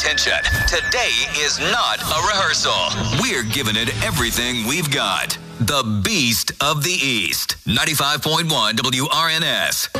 attention. Today is not a rehearsal. We're giving it everything we've got. The Beast of the East. 95.1 WRNS.